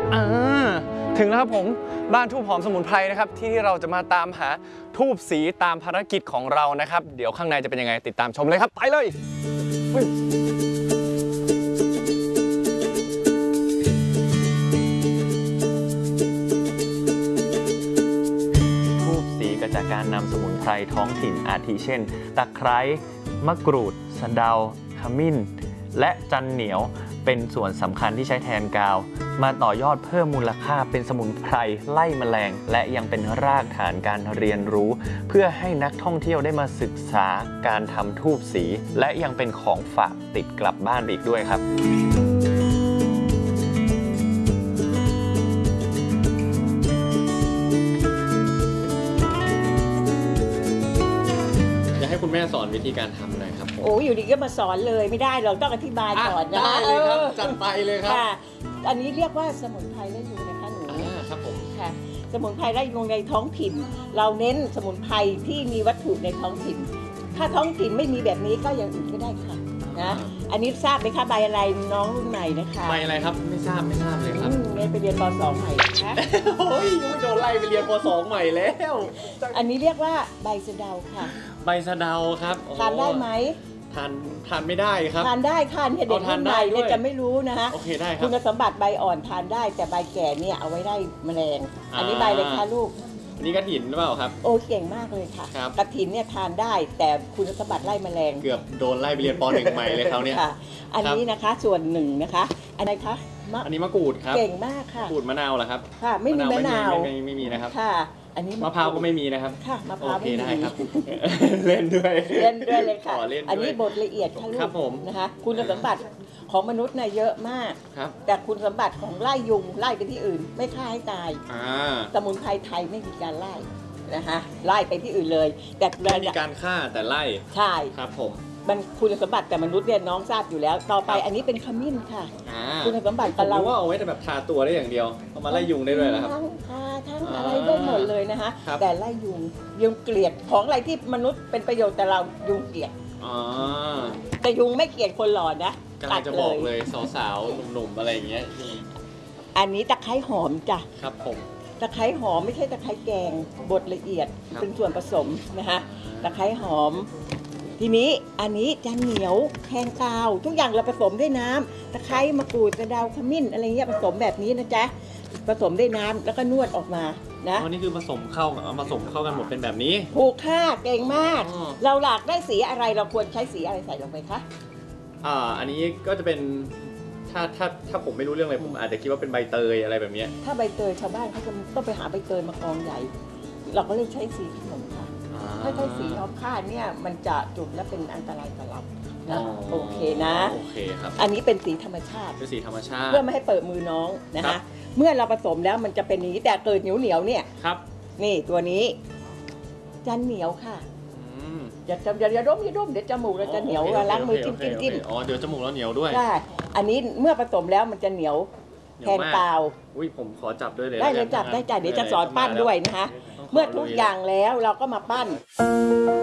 ถึงแล้วครับผมบ้านทูบหอมสมุนไพรนะครับที่เราจะมาตามหาทูบสีตามภารกิจของเรานะครับเดี๋ยวข้างในจะเป็นยังไงติดตามชมเลยครับไปเลยทูบสีก็จากการนำสมุนไพรท้องถิ่นอาทิเช่นตะไคร้มะกรูดสะเดาขมิ้นและจันเหนียวเป็นส่วนสำคัญที่ใช้แทนกาวมาต่อยอดเพิ่มมูลค่าเป็นสมุนไพรไล่แมลงและยังเป็นรากฐานการเรียนรู้เพื่อให้นักท่องเที่ยวได้มาศึกษาการทำธูปสีและยังเป็นของฝากติดกลับบ้านอีกด้วยครับคุณแม่สอนวิธีการทำหน่อยครับโอ้อยู่ดีก็มาสอนเลยไม่ได้เราต้องอธิบายก่อนนะได้เลยครับจัดไปเลยครับอันนี้เรียกว่าสมุนไพรไล่ยุงนะคะหนูครับผมค่ะสมุนไพรไล่ยุงในท้องถิ่นเราเน้นสมุนไพรที่มีวัตถุในท้องถิ่นถ้าท้องถิ่นไม่มีแบบนี้ก็อย่างอื่นก็ได้ค่ะนะอันนี้ทราบไหมคะใบอะไรน้องรุ่นใหม่นะคะใบอะไรครับไม่ทราบเลยครับเรียนไปเรียนป .2 ใหม่นะคะโอ้ยยังไม่โดนไล่ไปเรียนป .2 ใหม่แล้วอันนี้เรียกว่าใบสะเดาค่ะใบสะเดาครับทานได้ไหมทานไม่ได้ครับทานได้ค่ะเด็กรุ่นใหม่เนี่ยจะไม่รู้นะคะโอเคได้ครับคุณสมบัติใบอ่อนทานได้แต่ใบแก่เนี่ยเอาไว้ได้แมลงอันนี้ใบเลยค่ะลูกอันนี้กระถินหรือเปล่าครับโอ้เก่งมากเลยค่ะกระถินเนี่ยทานได้แต่คุณสมบัติไล่แมลงเกือบโดนไล่ไปเรียนป .1 ใหม่เลยเขาเนี่ยอันนี้นะคะส่วนหนึ่งนะคะอันไหนคะอันนี้มะกรูดครับเก่งมากค่ะกรูดมะนาวเหรอครับค่ะไม่มีมะนาวไม่มีนะครับค่ะอันนี้มะพร้าวก็ไม่มีนะครับค่ะมะพร้าวโอเคได้ครับเล่นด้วยเลยค่ะอันนี้บทละเอียดค่ะลูกนะคะคุณสมบัติของมนุษย์เนี่ยเยอะมากแต่คุณสมบัติของไล่ยุงไล่ไปที่อื่นไม่ฆ่าให้ตายสมุนไพรไทยไม่มีการไล่นะคะไล่ไปที่อื่นเลยแต่ไม่มีการฆ่าแต่ไล่ใช่ครับผมมันคุณสมบัติแต่มนุษย์เนี่ยน้องทราบอยู่แล้วต่อไปอันนี้เป็นขมิ้นค่ะคุณสมบัติกับเราว่าเอาไว้แต่แบบทาตัวได้อย่างเดียวเอามาไล่ยุงได้ด้วยเหรอครับทั้งทาทั้งอะไรได้หมดเลยนะคะแต่ไล่ยุงเกลียดของอะไรที่มนุษย์เป็นประโยชน์แต่เรายุงเกลียดแต่ยุงไม่เกลียดคนหล่อนะกำลังจะบอกเลยสาวๆหนุ่มๆอะไรอย่างเงี้ยอันนี้ตะไคร้หอมจ้ะครับผมตะไคร้หอมไม่ใช่ตะไคร้แกงบดละเอียดเป็นส่วนผสมนะคะตะไคร้หอมทีนี้อันนี้จันเหนียวแทนกาวทุกอย่างเราผสมด้วยน้ำตะไคร้มะกรูดกระเดาขมิ้นอะไรเงี้ยผสมแบบนี้นะจ๊ะผสมด้วยน้ำแล้วก็นวดออกมานะอ๋อนี่คือผสมเข้ากันหมดเป็นแบบนี้ถูกค่ะเก่งมากเราหลากได้สีอะไรเราควรใช้สีอะไรใส่ลงไปคะอันนี้ก็จะเป็นถ้าผมไม่รู้เรื่องอะไรผมอาจจะคิดว่าเป็นใบเตยอะไรแบบนี้ถ้าใบเตยชาวบ้านเขาจะต้องไปหาใบเตยมากองใหญ่เราก็เลยใช้สีขนมค่ะถ้าใช้สีย้อมผ้าเนี่ยมันจะจุดและเป็นอันตรายต่อเรานะโอเคนะโอเคครับอันนี้เป็นสีธรรมชาติเป็นสีธรรมชาติเพื่อไม่ให้เปิดมือน้องนะคะเมื่อเราผสมแล้วมันจะเป็นนี้แต่เกิดเหนียวเนี่ยครับนี่ตัวนี้จันเหนียวค่ะอย่าดมเดี๋ยวจมูกเราจะเหนียวล้างมือจิ้มอ๋อเดี๋ยวจมูกเราเหนียวด้วยใช่อันนี้เมื่อผสมแล้วมันจะเหนียวแทนกาวอุ้ยผมขอจับด้วยเลยได้เลยจับได้จ้ะเดี๋ยวจะสอนปั้นด้วยนะคะเมื่อทุกอย่างแล้วเราก็มาปั้น